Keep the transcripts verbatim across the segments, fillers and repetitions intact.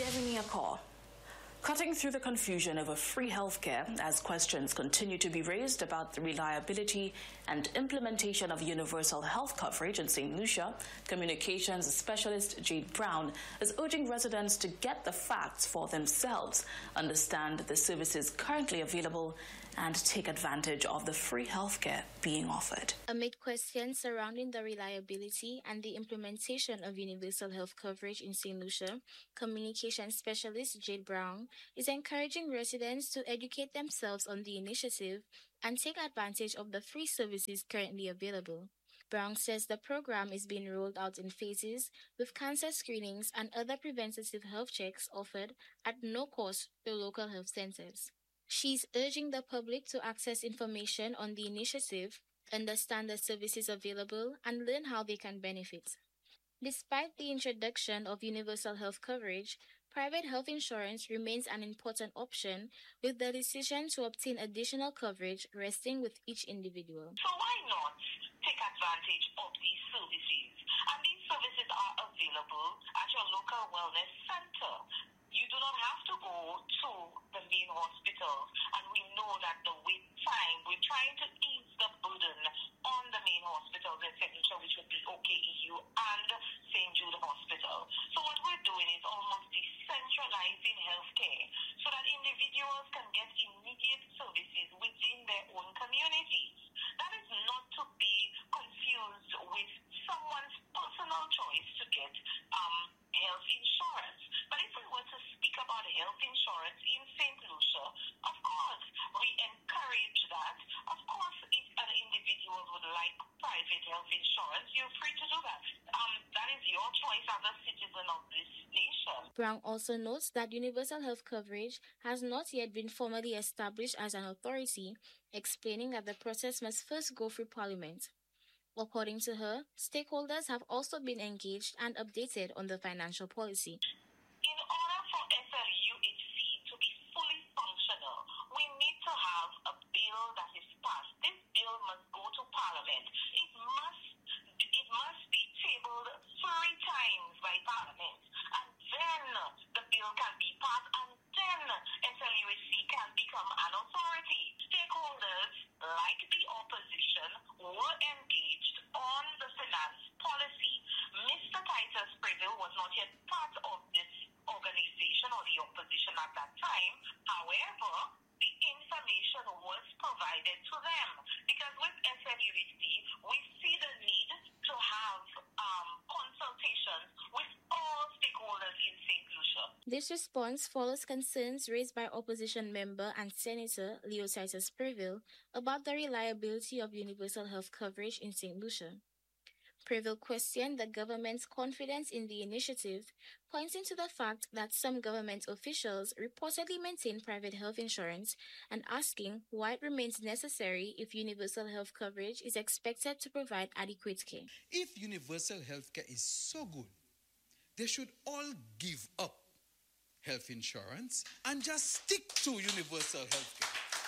Devini Akor. Cutting through the confusion over free healthcare as questions continue to be raised about the reliability and implementation of universal health coverage in Saint Lucia, communications specialist Jade Brown is urging residents to get the facts for themselves, understand the services currently available, and take advantage of the free healthcare being offered. Amid questions surrounding the reliability and the implementation of universal health coverage in Saint Lucia, communications specialist Jade Brown is encouraging residents to educate themselves on the initiative and take advantage of the free services currently available. Brown says the program is being rolled out in phases, with cancer screenings and other preventative health checks offered at no cost to local health centers. She's urging the public to access information on the initiative, understand the services available, and learn how they can benefit. Despite the introduction of universal health coverage, private health insurance remains an important option, with the decision to obtain additional coverage resting with each individual. So why not take advantage of these services? And these services are available at your local wellness center. You do not have to go to the main hospital, and we know that the wait time, we're trying to ease the burden on the main hospitals in Saint Lucia, which would be O K E U and Saint Jude Hospital. So what we're doing is almost decentralizing healthcare so that individuals can get immediate services within their own communities. That is not to be confused with someone's personal choice to get um, health insurance. But if we were to speak about health insurance in Saint Lucia, of course, we encourage that. Of course, if an individual would like private health insurance, you're free to do that. Um, that is your choice as a citizen of this nation. Brown also notes that universal health coverage has not yet been formally established as an authority, explaining that the process must first go through Parliament. According to her, stakeholders have also been engaged and updated on the financial policy. In order for S L U H C to be fully functional, we need to have a bill that is passed. This bill must go to Parliament. It must, it must be tabled three times by Parliament, and then the bill can be passed, and then S L U H C can become an authority. Stakeholders, like the opposition, were engaged on the finance policy. Mister Titus Preville was not yet part of this organization or the opposition at that time. However, the information was provided to them, because with S L U H C, we see the need to have um, consultations with all stakeholders in Saint Lucia. This response follows concerns raised by opposition member and Senator Leo Titus Preville about the reliability of universal health coverage in Saint Lucia. Preville questioned the government's confidence in the initiative, pointing to the fact that some government officials reportedly maintain private health insurance and asking why it remains necessary if universal health coverage is expected to provide adequate care. If universal health care is so good, they should all give up health insurance and just stick to universal health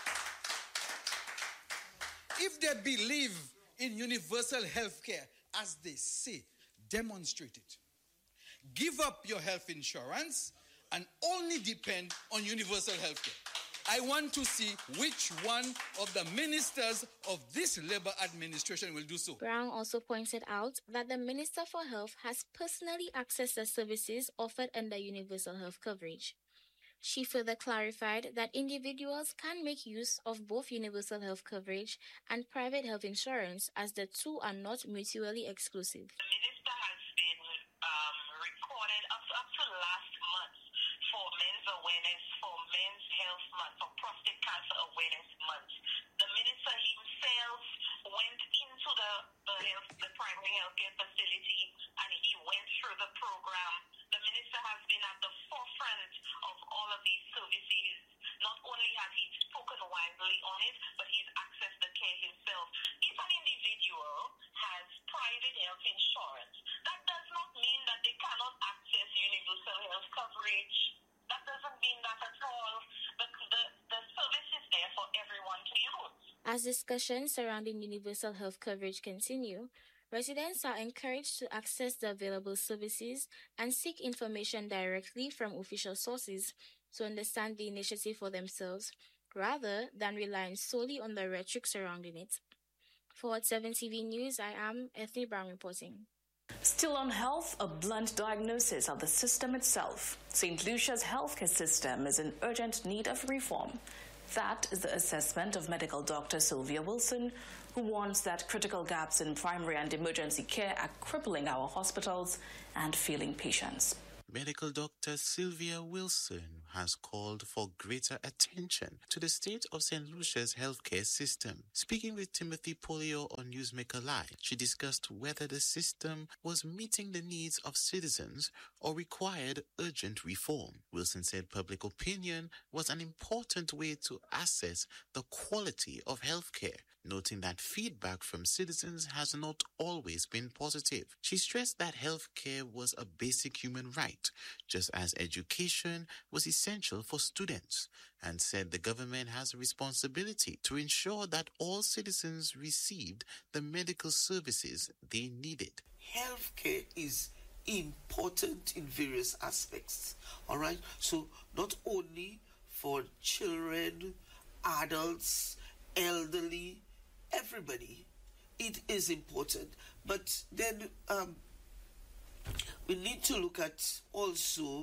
care. If they believe in universal health care, as they say, demonstrate it. Give up your health insurance and only depend on universal health care. I want to see which one of the ministers of this Labour administration will do so. Brown also pointed out that the Minister for Health has personally accessed the services offered under universal health coverage. She further clarified that individuals can make use of both universal health coverage and private health insurance, as the two are not mutually exclusive. The minister has been um, recorded up to, up to last month for men's awareness, for men's health month, for prostate cancer awareness month. The minister himself went into the, the, health, the primary healthcare facility and he went through the program. The minister has been at the forefront of all of these services. Not only has he spoken widely on it, but he's accessed the care himself. If an individual has private health insurance, that does not mean that they cannot access universal health coverage. That doesn't mean that at all. The, the, the service is there for everyone to use. As discussions surrounding universal health coverage continue, Residents are encouraged to access the available services and seek information directly from official sources to understand the initiative for themselves, rather than relying solely on the rhetoric surrounding it. For Hot seven T V News, I am Ethne Brown reporting. Still on health, a blunt diagnosis of the system itself. Saint Lucia's healthcare system is in urgent need of reform. That is the assessment of medical doctor Sylvia Wilson, who warns that critical gaps in primary and emergency care are crippling our hospitals and failing patients. Medical doctor Sylvia Wilson has called for greater attention to the state of Saint Lucia's healthcare system. Speaking with Timothy Polio on Newsmaker Live, she discussed whether the system was meeting the needs of citizens or required urgent reform. Wilson said public opinion was an important way to assess the quality of healthcare, noting that feedback from citizens has not always been positive. She stressed that healthcare was a basic human right, just as education was essential for students, and said the government has a responsibility to ensure that all citizens received the medical services they needed. Healthcare is important in various aspects, all right? So not only for children, adults, elderly, everybody, it is important. But then um, we need to look at also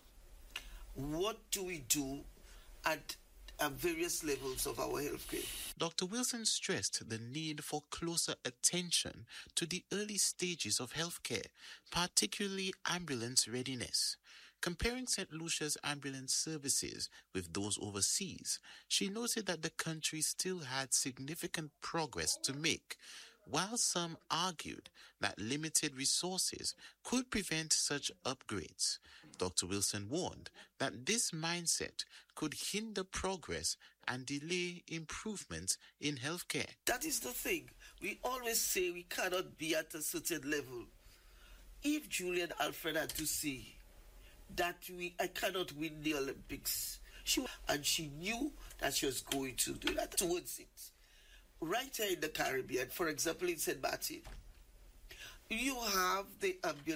what do we do at, at various levels of our healthcare. Doctor Wilson stressed the need for closer attention to the early stages of healthcare, particularly ambulance readiness. Comparing Saint Lucia's ambulance services with those overseas, she noted that the country still had significant progress to make, while some argued that limited resources could prevent such upgrades. Doctor Wilson warned that this mindset could hinder progress and delay improvements in healthcare. That is the thing. We always say we cannot be at a certain level. If Julian Alfred had to say that we I cannot win the Olympics, she and she knew that she was going to do that towards it. Right here in the Caribbean, for example, in Saint Martin, you have the ambulance